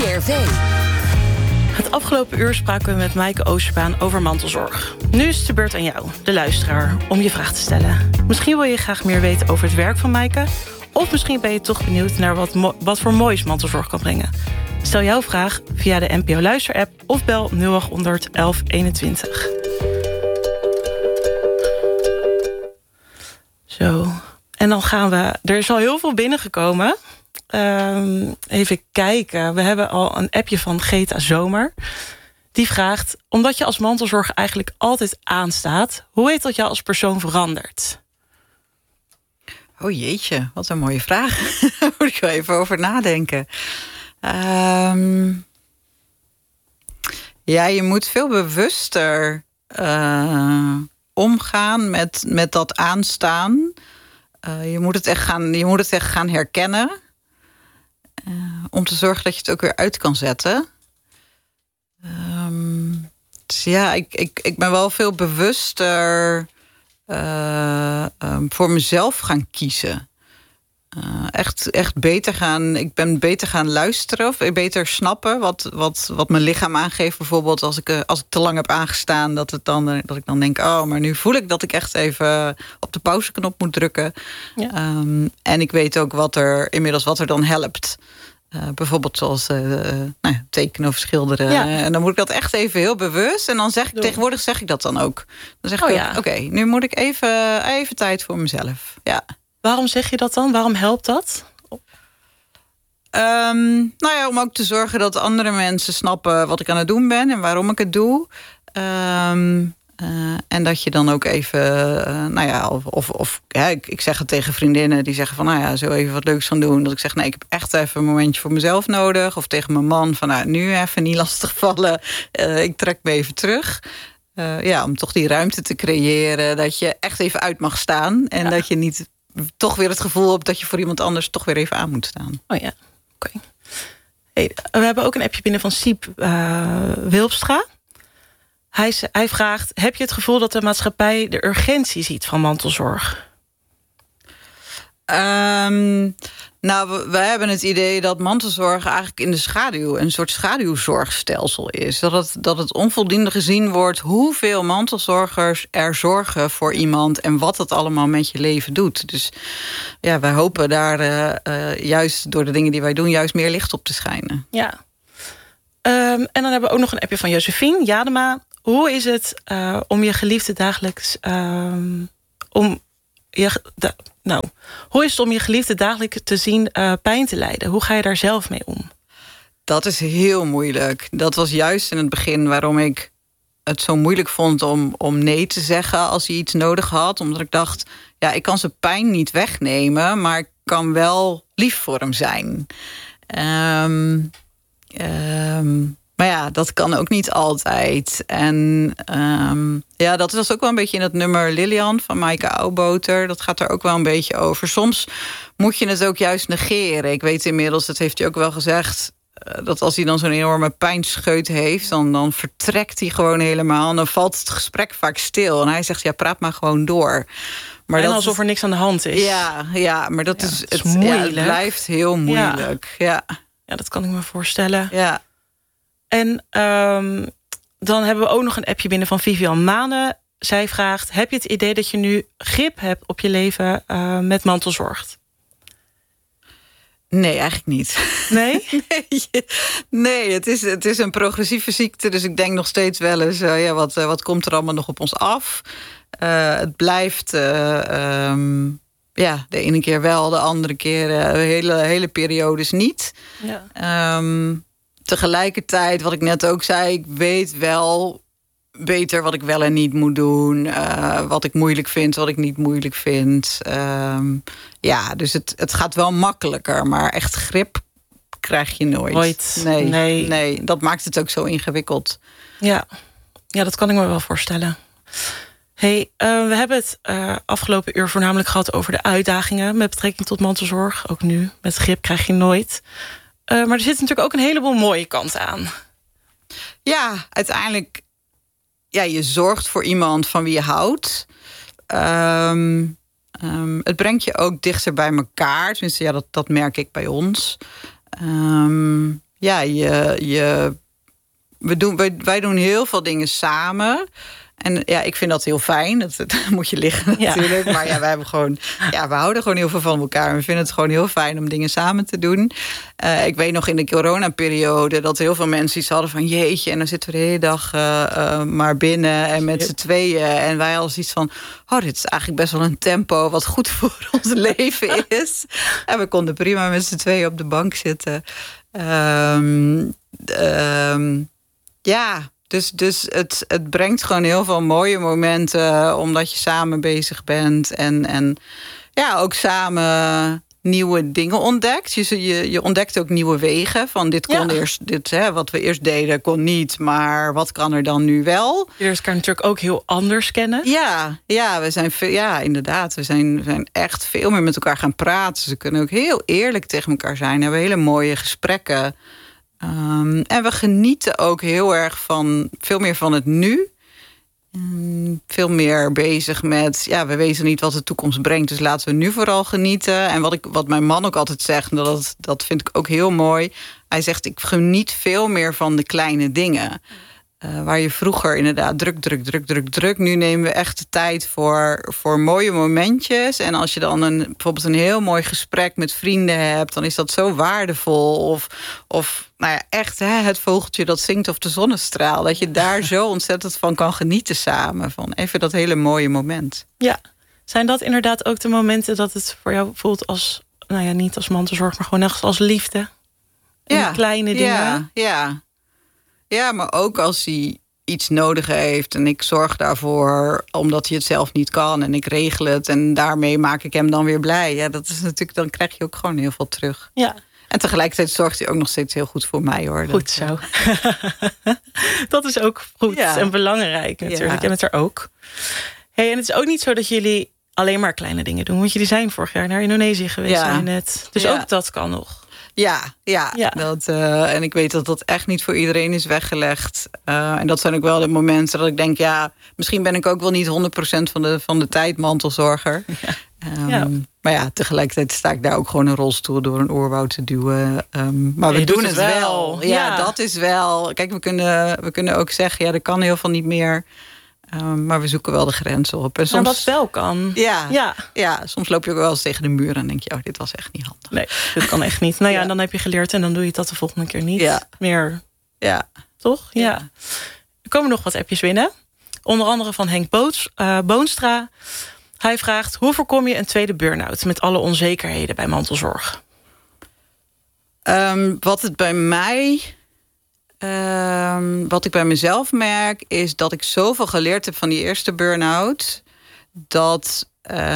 NCRV. Het afgelopen uur spraken we met Maaike Oosterbaan over mantelzorg. Nu is het de beurt aan jou, de luisteraar, om je vraag te stellen. Misschien wil je graag meer weten over het werk van Maaike, of misschien ben je toch benieuwd naar wat voor moois mantelzorg kan brengen. Stel jouw vraag via de NPO Luister-app of bel 0800 1121. Zo, en dan gaan we... Er is al heel veel binnengekomen. Even kijken. We hebben al een appje van Geta Zomer. Die vraagt, omdat je als mantelzorg eigenlijk altijd aanstaat, hoe heeft dat jou als persoon veranderd? Oh jeetje, wat een mooie vraag. Daar moet ik wel even over nadenken. Ja, je moet veel bewuster omgaan met dat aanstaan. Je moet het echt gaan herkennen. Om te zorgen dat je het ook weer uit kan zetten. Dus ja, ik ben wel veel bewuster voor mezelf gaan kiezen. Echt beter gaan. Ik ben beter gaan luisteren of beter snappen wat mijn lichaam aangeeft. Bijvoorbeeld als ik te lang heb aangestaan, dat ik dan denk, oh, maar nu voel ik dat ik echt even op de pauzeknop moet drukken. Ja. En ik weet ook wat er dan helpt. Bijvoorbeeld zoals tekenen of schilderen. Ja. En dan moet ik dat echt even heel bewust. En dan tegenwoordig zeg ik dat dan ook. Dan zeg ik oké, nu moet ik even tijd voor mezelf. Ja. Waarom zeg je dat dan? Waarom helpt dat? Om ook te zorgen dat andere mensen snappen wat ik aan het doen ben en waarom ik het doe. En dat je dan ook even, ik zeg het tegen vriendinnen die zeggen van, zo even wat leuks van doen. Dat ik zeg, nee, ik heb echt even een momentje voor mezelf nodig. Of tegen mijn man van, nu even niet lastigvallen. Ik trek me even terug. Om toch die ruimte te creëren dat je echt even uit mag staan. En dat je niet toch weer het gevoel hebt dat je voor iemand anders toch weer even aan moet staan. Oh ja, oké. Hey, we hebben ook een appje binnen van Siep Wilpstra. Hij vraagt, heb je het gevoel dat de maatschappij de urgentie ziet van mantelzorg? We hebben het idee dat mantelzorg eigenlijk in de schaduw een soort schaduwzorgstelsel is. Dat het onvoldoende gezien wordt hoeveel mantelzorgers er zorgen voor iemand en wat dat allemaal met je leven doet. Dus ja, wij hopen daar juist door de dingen die wij doen juist meer licht op te schijnen. Ja. En dan hebben we ook nog een appje van Josephine Jadema. Hoe is het om je geliefde dagelijks hoe is het om je geliefde dagelijks te zien pijn te lijden? Hoe ga je daar zelf mee om? Dat is heel moeilijk. Dat was juist in het begin waarom ik het zo moeilijk vond om nee te zeggen als hij iets nodig had. Omdat ik dacht, ik kan zijn pijn niet wegnemen, maar ik kan wel lief voor hem zijn. Maar ja, dat kan ook niet altijd. En dat was ook wel een beetje in het nummer Lilian van Maaike Oudboter. Dat gaat er ook wel een beetje over. Soms moet je het ook juist negeren. Ik weet inmiddels, dat heeft hij ook wel gezegd, dat als hij dan zo'n enorme pijnscheut heeft, dan vertrekt hij gewoon helemaal. En dan valt het gesprek vaak stil. En hij zegt, praat maar gewoon door. Maar en alsof er niks aan de hand is. Ja, maar dat is moeilijk. Het blijft heel moeilijk. Ja, dat kan ik me voorstellen. Ja. En dan hebben we ook nog een appje binnen van Vivian Manen. Zij vraagt, heb je het idee dat je nu grip hebt op je leven met mantelzorg? Nee, eigenlijk niet. Nee? Nee, het is een progressieve ziekte. Dus ik denk nog steeds wel eens, wat komt er allemaal nog op ons af? Het blijft, de ene keer wel, de andere keer hele periodes niet. Ja. Tegelijkertijd, wat ik net ook zei, ik weet wel beter wat ik wel en niet moet doen. Wat ik moeilijk vind, wat ik niet moeilijk vind. Dus het gaat wel makkelijker, maar echt grip krijg je nooit. Nee, dat maakt het ook zo ingewikkeld. Ja, dat kan ik me wel voorstellen. Hey, we hebben het afgelopen uur voornamelijk gehad over de uitdagingen met betrekking tot mantelzorg. Ook nu, met grip krijg je nooit. Maar er zit natuurlijk ook een heleboel mooie kanten aan. Ja, uiteindelijk, je zorgt voor iemand van wie je houdt. Het brengt je ook dichter bij elkaar. Tenminste, dat merk ik bij ons. wij doen heel veel dingen samen. En ja, ik vind dat heel fijn. Dat moet je liggen natuurlijk. Ja. Maar ja, we houden gewoon heel veel van elkaar. En we vinden het gewoon heel fijn om dingen samen te doen. Ik weet nog in de coronaperiode dat heel veel mensen iets hadden van jeetje, en dan zitten we de hele dag maar binnen en met z'n tweeën. En wij hadden iets van, dit is eigenlijk best wel een tempo wat goed voor ons leven is. En we konden prima met z'n tweeën op de bank zitten. Dus het brengt gewoon heel veel mooie momenten, omdat je samen bezig bent. En ja, ook samen nieuwe dingen ontdekt. Je ontdekt ook nieuwe wegen. Van dit kon eerst, wat we eerst deden kon niet, maar wat kan er dan nu wel? Je leert elkaar natuurlijk ook heel anders kennen. Ja, we zijn inderdaad. We zijn echt veel meer met elkaar gaan praten. Ze kunnen ook heel eerlijk tegen elkaar zijn. We hebben hele mooie gesprekken. En we genieten ook heel erg veel meer van het nu. Veel meer bezig met, we weten niet wat de toekomst brengt, dus laten we nu vooral genieten. En wat mijn man ook altijd zegt, en dat vind ik ook heel mooi. Hij zegt, ik geniet veel meer van de kleine dingen. Waar je vroeger inderdaad druk. Nu nemen we echt de tijd voor mooie momentjes. En als je dan bijvoorbeeld een heel mooi gesprek met vrienden hebt, dan is dat zo waardevol. Of echt het vogeltje dat zingt of de zonnestraal. Dat je daar zo ontzettend van kan genieten samen. Van even dat hele mooie moment. Ja, zijn dat inderdaad ook de momenten dat het voor jou voelt als, niet als mantelzorg, maar gewoon echt als liefde? En kleine dingen? Ja, maar ook als hij iets nodig heeft en ik zorg daarvoor omdat hij het zelf niet kan en ik regel het en daarmee maak ik hem dan weer blij. Ja, dat is natuurlijk, dan krijg je ook gewoon heel veel terug. Ja. En tegelijkertijd zorgt hij ook nog steeds heel goed voor mij, hoor. Goed zo. Dat is ook goed en belangrijk natuurlijk. Ja. Jij bent er ook. Hey, en het is ook niet zo dat jullie alleen maar kleine dingen doen. Want jullie zijn vorig jaar naar Indonesië geweest, zei je net. Dus ook dat kan nog. Ja. En ik weet dat dat echt niet voor iedereen is weggelegd. En dat zijn ook wel de momenten dat ik denk, misschien ben ik ook wel niet 100% van de tijd mantelzorger. Maar ja, tegelijkertijd sta ik daar ook gewoon een rolstoel door een oerwoud te duwen. Maar we doen het wel. Ja, dat is wel. Kijk, we kunnen ook zeggen, er kan heel veel niet meer. Maar we zoeken wel de grenzen op. En soms, wat wel kan. Ja, soms loop je ook wel eens tegen de muur en denk je, dit was echt niet handig. Nee, dit kan echt niet. En dan heb je geleerd en dan doe je dat de volgende keer niet meer. Ja. Toch? Ja. Er komen nog wat appjes binnen. Onder andere van Henk Boonstra. Hij vraagt, hoe voorkom je een tweede burn-out met alle onzekerheden bij mantelzorg? Wat ik bij mezelf merk, is dat ik zoveel geleerd heb van die eerste burn-out, dat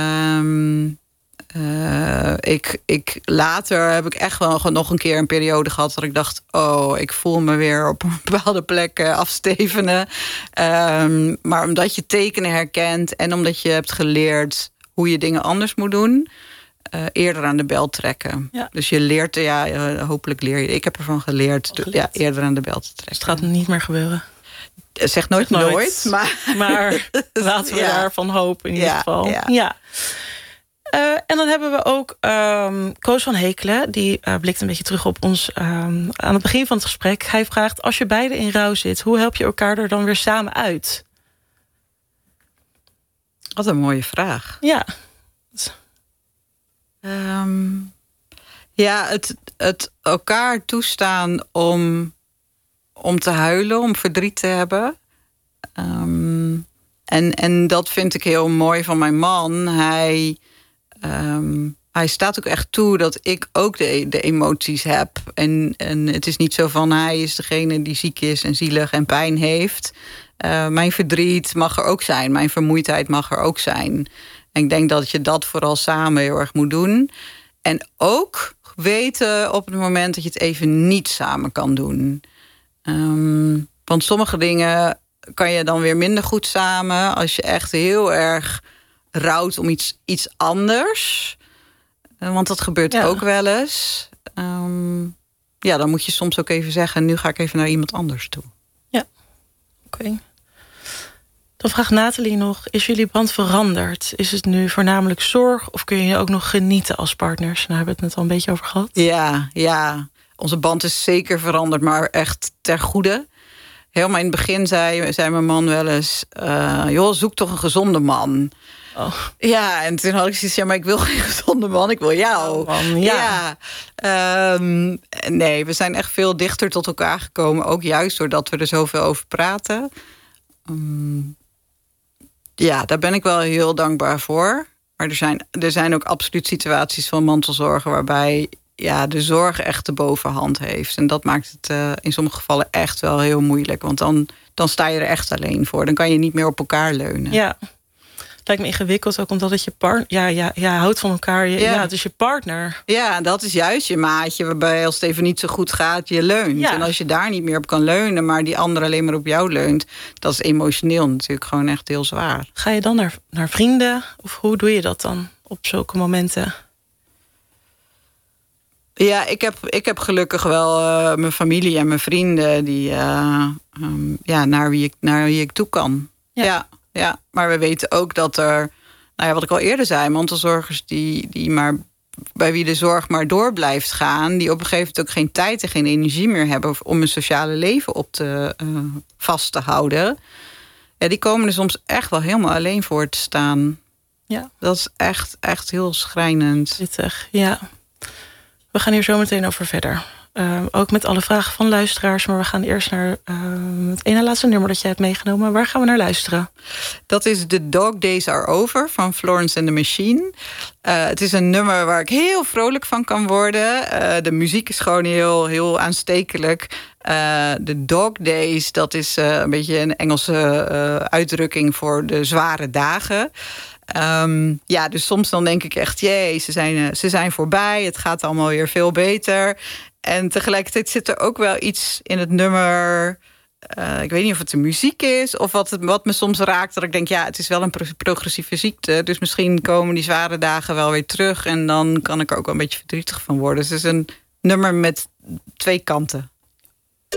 ik later heb ik echt wel nog een keer een periode gehad dat ik dacht, ik voel me weer op een bepaalde plek afstevenen. Maar omdat je tekenen herkent en omdat je hebt geleerd hoe je dingen anders moet doen, eerder aan de bel trekken. Ja. Dus je leert, hopelijk leer je. Ik heb ervan geleerd, eerder aan de bel te trekken. Dus het gaat niet meer gebeuren. Zeg nooit. Maar laten we daarvan hopen in ieder geval. Ja. En dan hebben we ook Koos van Hekelen. Die blikt een beetje terug op ons aan het begin van het gesprek. Hij vraagt, als je beiden in rouw zit, hoe help je elkaar er dan weer samen uit? Wat een mooie vraag. Ja. Het elkaar toestaan om te huilen, om verdriet te hebben. En dat vind ik heel mooi van mijn man. Hij staat ook echt toe dat ik ook de emoties heb. En het is niet zo van hij is degene die ziek is en zielig en pijn heeft. Mijn verdriet mag er ook zijn. Mijn vermoeidheid mag er ook zijn. En ik denk dat je dat vooral samen heel erg moet doen. En ook weten op het moment dat je het even niet samen kan doen. Want sommige dingen kan je dan weer minder goed samen. Als je echt heel erg rouwt om iets anders. Want dat gebeurt ook wel eens. Dan moet je soms ook even zeggen, nu ga ik even naar iemand anders toe. Ja, oké. Dan vraagt Nathalie nog, is jullie band veranderd? Is het nu voornamelijk zorg of kun je ook nog genieten als partners? Daar hebben we het net al een beetje over gehad. Ja. onze band is zeker veranderd, maar echt ter goede. Helemaal in het begin zei mijn man wel eens... joh, zoek toch een gezonde man. Oh. Ja, en toen had ik zoiets, maar ik wil geen gezonde man, ik wil jou. Oh, man, ja. Nee, we zijn echt veel dichter tot elkaar gekomen. Ook juist doordat we er zoveel over praten. Ja, daar ben ik wel heel dankbaar voor. Maar er zijn ook absoluut situaties van mantelzorgen... waarbij de zorg echt de bovenhand heeft. En dat maakt het in sommige gevallen echt wel heel moeilijk. Want dan sta je er echt alleen voor. Dan kan je niet meer op elkaar leunen. Ja. Lijkt me ingewikkeld ook omdat het je partner... Ja, houdt van elkaar. Het is je partner. Ja, dat is juist je maatje. Waarbij als het even niet zo goed gaat, je leunt. Ja. En als je daar niet meer op kan leunen... maar die ander alleen maar op jou leunt... dat is emotioneel natuurlijk gewoon echt heel zwaar. Ga je dan naar vrienden? Of hoe doe je dat dan op zulke momenten? Ja, ik heb gelukkig wel mijn familie en mijn vrienden... die naar wie ik toe kan. Ja, maar we weten ook dat er... wat ik al eerder zei, mantelzorgers die maar... bij wie de zorg maar door blijft gaan... die op een gegeven moment ook geen tijd en geen energie meer hebben... om hun sociale leven vast te houden. Ja, die komen er soms echt wel helemaal alleen voor te staan. Ja. Dat is echt heel schrijnend. Pittig, ja. We gaan hier zo meteen over verder. Ook met alle vragen van luisteraars. Maar we gaan eerst naar het ene laatste nummer dat jij hebt meegenomen. Waar gaan we naar luisteren? Dat is The Dog Days Are Over van Florence and the Machine. Het is een nummer waar ik heel vrolijk van kan worden. De muziek is gewoon heel aanstekelijk. The Dog Days, dat is een beetje een Engelse uitdrukking voor de zware dagen. Dus soms dan denk ik echt... jee, ze zijn voorbij, het gaat allemaal weer veel beter. En tegelijkertijd zit er ook wel iets in het nummer... ik weet niet of het de muziek is... of wat me soms raakt, dat ik denk... het is wel een progressieve ziekte... dus misschien komen die zware dagen wel weer terug... en dan kan ik er ook wel een beetje verdrietig van worden. Dus het is een nummer met twee kanten.